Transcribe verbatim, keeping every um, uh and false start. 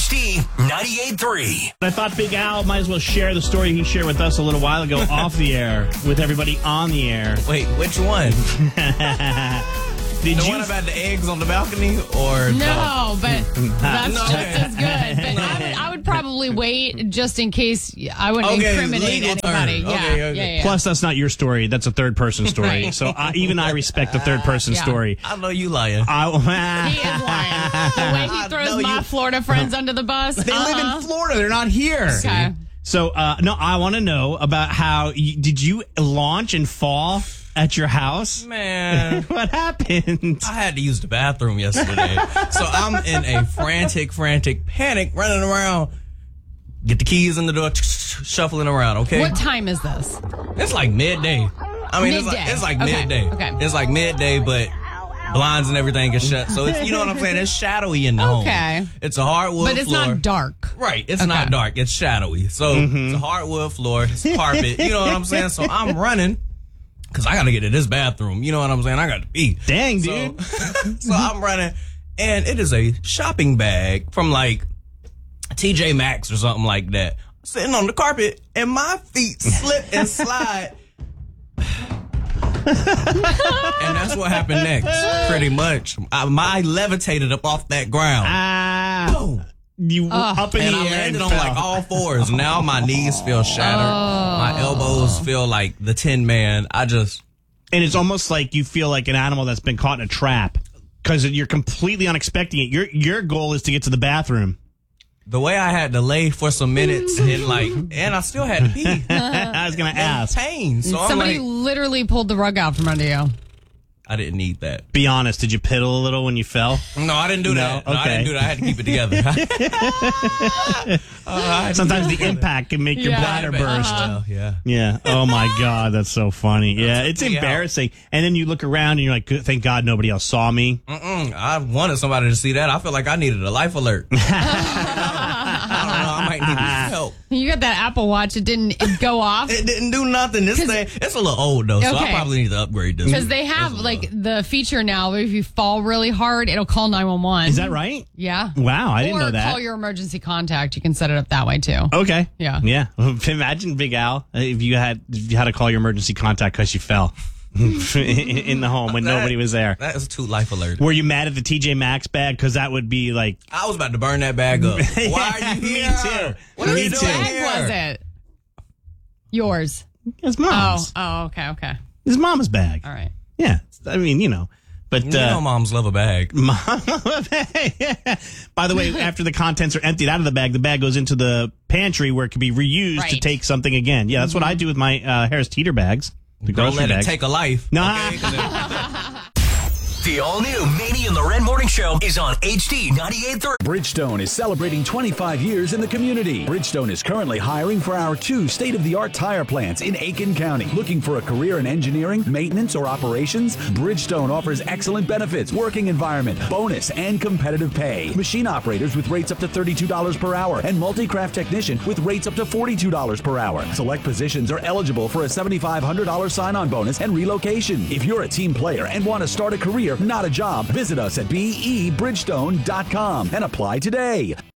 H D ninety-eight point three. I thought Big Al might as well share the story he shared with us a little while ago off the air with everybody on the air. Wait, which one? Did the you one about the eggs on the balcony, or no? But that's No, just okay. as good. But I would, I would probably wait just in case I wouldn't Okay, incriminate legal term. anybody. Yeah, Okay, okay. yeah, yeah. Plus, that's not your story. That's a third person story. Right. So I, even I respect the third person Yeah. story. I know you lying. I, He is lying. The way he I throws know my you- Florida friends under the bus. They uh-huh. live in Florida. They're not here. Okay. So, uh, no, I want to know about how you, did you launch and fall at your house? Man, What happened? I had to use the bathroom yesterday. So I'm in a frantic, frantic panic, running around. Get the keys in the door, shuffling around, okay? What time is this? It's like midday. I mean, it's like, Midday. it's like Okay, midday. okay. It's like midday, but blinds and everything is shut. So it's, you know what I'm saying? It's shadowy in the Okay. home. It's a hardwood But it's floor. not dark. Right. It's Okay. not dark. It's shadowy. So it's a hardwood floor. It's carpet. You know what I'm saying? So I'm running because I got to get to this bathroom. You know what I'm saying? I got to pee. Dang, So, dude. so I'm running, and it is a shopping bag from like T J Maxx or something like that, sitting on the carpet, and my feet slip and slide. And that's what happened next, pretty much. I, my I levitated up off that ground. Ah, Boom. you up in And the I air landed and on fell. like all fours. Now my knees feel shattered. My elbows feel like the Tin Man. I just... And it's almost like you feel like an animal that's been caught in a trap because you're completely unexpecting it. Your your goal is to get to the bathroom. The way I had to lay for some minutes and like, and I still had to pee. I was going to And ask. pain. So I'm Somebody like, literally pulled the rug out from under you. I didn't need that. Be honest, did you piddle a little when you fell? No, I didn't do No? that. No, I Okay. didn't do that. I had to keep it together. Uh, I had to Sometimes keep it the together. impact can make your Yeah. bladder But- burst. Well, yeah. Yeah. Oh my God, that's so funny. Yeah, it's me out. embarrassing. And then you look around and you're like, thank God nobody else saw me. Mm-mm. I wanted somebody to see that. I feel like I needed a life alert. I don't know. I might need help. You got that Apple Watch. It didn't go off. It didn't do nothing. This thing, it's a little old though, so I Okay. probably need to upgrade this. Because they have like the feature now where if you fall really hard, it'll call nine one one. Is that right? Yeah. Wow, I didn't or know that. call your emergency contact. You can set it up that way too. Okay. Yeah. Yeah. Imagine Big Al if you had if you had to call your emergency contact because you fell in the home when That- nobody was there. That is too life alert. Were you mad at the T J Maxx bag? Because that would be like. I was about to burn that bag up. Why are you Me here? too. What are Me you too. doing What bag here? was it? Yours. It's Oh, mom's. oh, okay, okay. It's mama's bag. All right. Yeah. I mean, you know. But You know uh, moms love a bag. Mama bag. By the way, after the contents are emptied out of the bag, the bag goes into the pantry where it can be reused to Right. take something again. Yeah, that's what I do with my uh, Harris Teeter bags. The Don't grocery let bags. it take a life. Nah. Okay? 'Cause it- The all-new Manny and Loren Morning Show is on H D ninety-eight point three. Bridgestone is celebrating twenty-five years in the community. Bridgestone is currently hiring for our two state-of-the-art tire plants in Aiken County. Looking for a career in engineering, maintenance, or operations? Bridgestone offers excellent benefits, working environment, bonus, and competitive pay. Machine operators with rates up to thirty-two dollars per hour and multi-craft technician with rates up to forty-two dollars per hour. Select positions are eligible for a seven thousand five hundred dollars sign-on bonus and relocation. If you're a team player and want to start a career, not a job, visit us at B E Bridgestone dot com and apply today.